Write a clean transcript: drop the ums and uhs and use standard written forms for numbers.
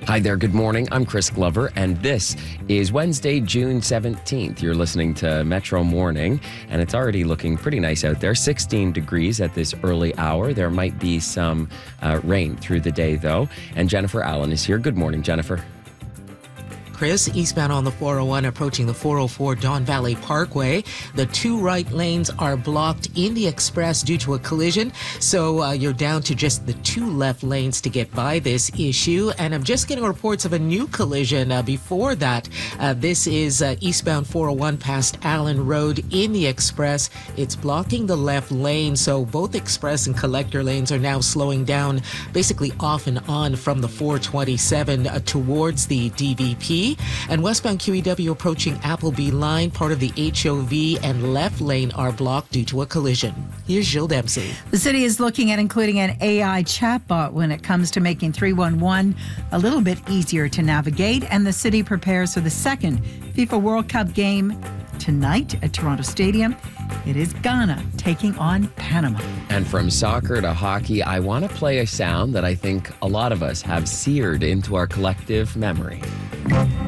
Hi there, good morning. I'm Chris Glover, and this is Wednesday, June 17th. You're listening to Metro Morning, and it's already looking pretty nice out there. 16 degrees at this early hour. There might be some rain through the day, though. And Jennifer Allen is here. Good morning, Jennifer. Chris, eastbound on the 401 approaching the 404 Don Valley Parkway. The two right lanes are blocked in the express due to a collision. So you're down to just the two left lanes to get by this issue. And I'm just getting reports of a new collision before that. This is eastbound 401 past Allen Road in the express. It's blocking the left lane. So both express and collector lanes are now slowing down basically off and on from the 427 towards the DVP. And westbound QEW approaching Appleby line, part of the HOV and left lane are blocked due to a collision. Here's Jill Dempsey. The city is looking at including an AI chatbot when it comes to making 311 a little bit easier to navigate. And the city prepares for the second FIFA World Cup game tonight at Toronto Stadium. It is Ghana taking on Panama. And from soccer to hockey, I want to play a sound that I think a lot of us have seared into our collective memory.